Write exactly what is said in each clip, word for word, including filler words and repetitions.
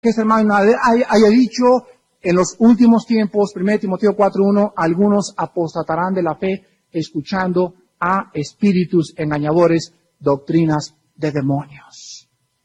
que este hermano haya, haya dicho en los últimos tiempos, primero Timoteo cuatro uno, algunos apostatarán de la fe escuchando a espíritus engañadores, doctrinas de demonios.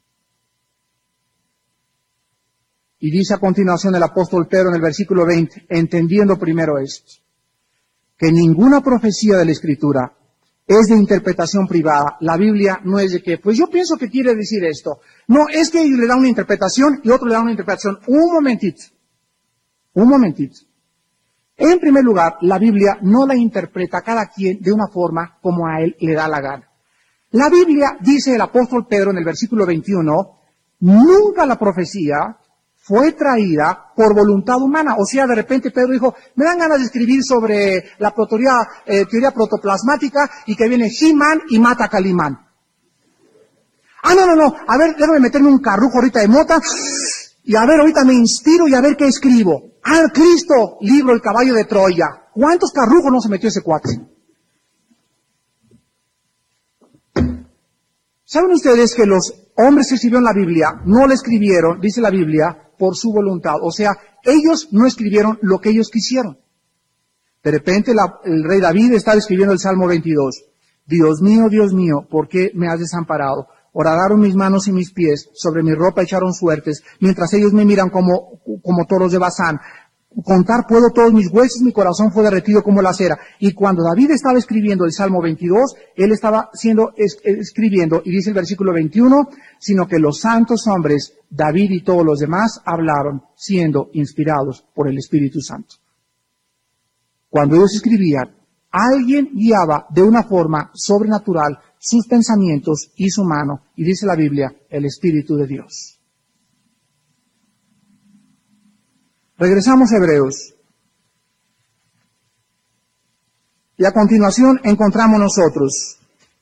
Y dice a continuación el apóstol Pedro en el versículo veinte, entendiendo primero esto, que ninguna profecía de la Escritura es de interpretación privada. La Biblia no es de que, pues yo pienso que quiere decir esto. No, es que le da una interpretación y otro le da una interpretación. Un momentito, un momentito. En primer lugar, la Biblia no la interpreta cada quien de una forma como a él le da la gana. La Biblia, dice el apóstol Pedro en el versículo veintiuno, nunca la profecía fue traída por voluntad humana. O sea, de repente Pedro dijo, me dan ganas de escribir sobre la teoría, eh, teoría protoplasmática y que viene He-Man y mata a Calimán. Ah, no, no, no, a ver, déjame meterme un carrujo ahorita de mota y a ver, ahorita me inspiro y a ver qué escribo. Ah, Cristo, libro El caballo de Troya. ¿Cuántos carrujos no se metió ese cuate? ¿Saben ustedes que los hombres que escribieron la Biblia no la escribieron, dice la Biblia, por su voluntad? O sea, ellos no escribieron lo que ellos quisieron. De repente la, el rey David estaba escribiendo el Salmo veintidós. Dios mío, Dios mío, ¿por qué me has desamparado? Horadaron mis manos y mis pies, sobre mi ropa echaron suertes, mientras ellos me miran como, como toros de Basán. Contar puedo todos mis huesos, mi corazón fue derretido como la cera. Y cuando David estaba escribiendo el Salmo veintidós, él estaba siendo es, escribiendo, y dice el versículo veintiuno, sino que los santos hombres, David y todos los demás, hablaron, siendo inspirados por el Espíritu Santo. Cuando ellos escribían, alguien guiaba de una forma sobrenatural sus pensamientos y su mano, y dice la Biblia, el Espíritu de Dios. Regresamos a Hebreos. Y a continuación encontramos nosotros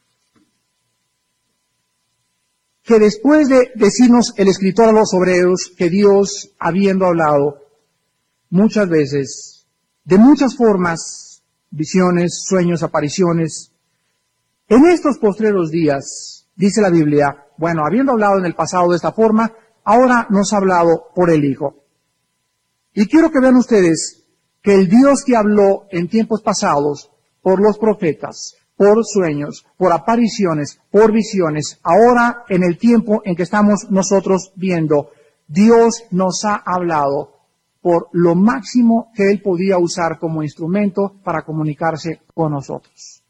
que después de decirnos el escritor a los Hebreos que Dios, habiendo hablado muchas veces, de muchas formas, visiones, sueños, apariciones, en estos postreros días, dice la Biblia, bueno, habiendo hablado en el pasado de esta forma, ahora nos ha hablado por el Hijo. Y quiero que vean ustedes que el Dios que habló en tiempos pasados por los profetas, por sueños, por apariciones, por visiones, ahora en el tiempo en que estamos nosotros viendo, Dios nos ha hablado por lo máximo que Él podía usar como instrumento para comunicarse con nosotros.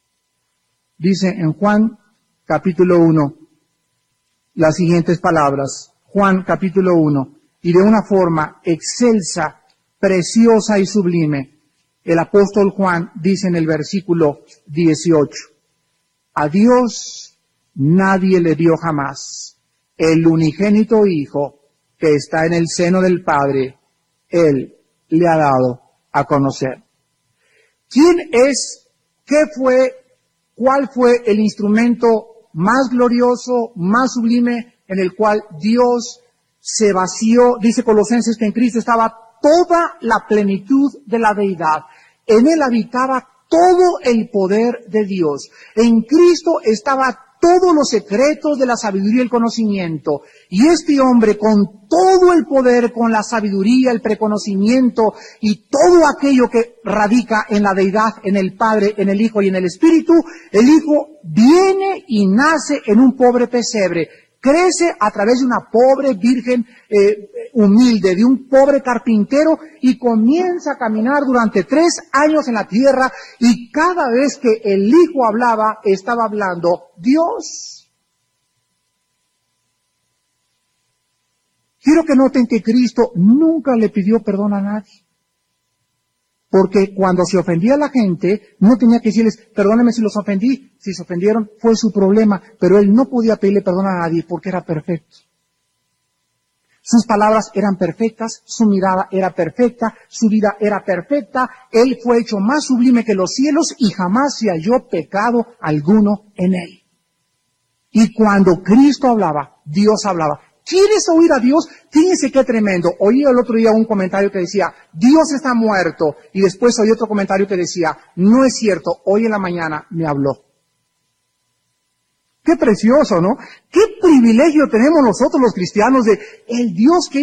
Dice en Juan capítulo uno las siguientes palabras. Juan capítulo uno. Y de una forma excelsa, preciosa y sublime, el apóstol Juan dice en el versículo dieciocho, a Dios nadie le dio jamás, el unigénito Hijo que está en el seno del Padre, Él le ha dado a conocer. ¿Quién es, qué fue, cuál fue el instrumento más glorioso, más sublime en el cual Dios se vació? Dice Colosenses que en Cristo estaba toda la plenitud de la deidad. En Él habitaba todo el poder de Dios. En Cristo estaba todos los secretos de la sabiduría y el conocimiento. Y este hombre, con todo el poder, con la sabiduría, el preconocimiento y todo aquello que radica en la deidad, en el Padre, en el Hijo y en el Espíritu, el Hijo viene y nace en un pobre pesebre. Crece a través de una pobre virgen eh, humilde, de un pobre carpintero, y comienza a caminar durante tres años en la tierra, y cada vez que el Hijo hablaba, estaba hablando Dios. Quiero que noten que Cristo nunca le pidió perdón a nadie. Porque cuando se ofendía a la gente, no tenía que decirles, perdónenme si los ofendí. Si se ofendieron, fue su problema. Pero él no podía pedirle perdón a nadie porque era perfecto. Sus palabras eran perfectas, su mirada era perfecta, su vida era perfecta. Él fue hecho más sublime que los cielos y jamás se halló pecado alguno en él. Y cuando Cristo hablaba, Dios hablaba. ¿Quieres oír a Dios? Fíjense qué tremendo. Oí el otro día un comentario que decía, Dios está muerto. Y después oí otro comentario que decía, no es cierto, hoy en la mañana me habló. Qué precioso, ¿no? Qué privilegio tenemos nosotros los cristianos de el Dios que